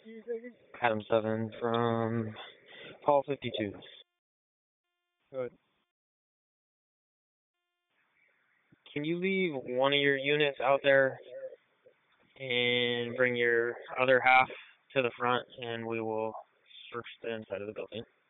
Adam 7 from Hall 52. Good. Can you leave one of your units out there and bring your other half to the front, and we will search the inside of the building?